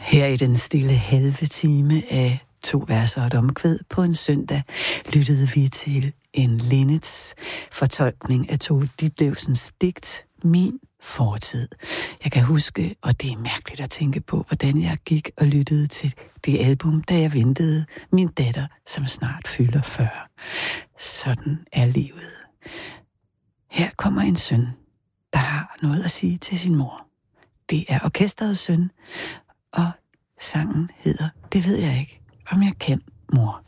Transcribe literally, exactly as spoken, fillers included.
Her i den stille halve time af to verser og et omkvæd på en søndag lyttede vi til en Linnets fortolkning af Tove Ditlevsens digt Min fortid. Jeg kan huske, og det er mærkeligt at tænke på, hvordan jeg gik og lyttede til det album, da jeg ventede min datter, som snart fylder fyrre. Sådan er livet. Her kommer en søn, der har noget at sige til sin mor. Det er orkesterets søn, og sangen hedder Det ved jeg ikke, om jeg kan, mor.